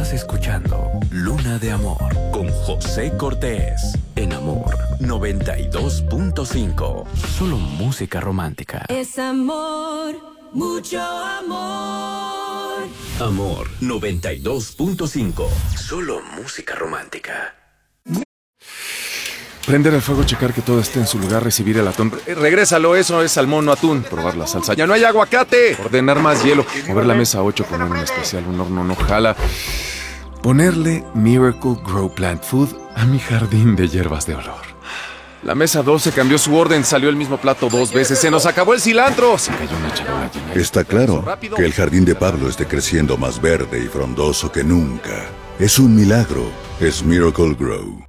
Estás escuchando Luna de Amor con José Cortés en Amor 92.5. Solo música romántica. Es amor, mucho amor. Amor 92.5. Solo música romántica. Prender el fuego, checar que todo esté en su lugar, recibir el atún. Regrésalo, eso es salmón, no atún. Probar la salsa. ¡Ya no hay aguacate! Ordenar más hielo. Mover la mesa 8, poner un especial, un horno no jala. Ponerle Miracle Grow Plant Food a mi jardín de hierbas de olor. La mesa 12 cambió su orden, salió el mismo plato 2 veces. ¡Se nos acabó el cilantro! Se cayó una charola llena. Está claro que el jardín de Pablo esté creciendo más verde y frondoso que nunca. Es un milagro. Es Miracle Grow.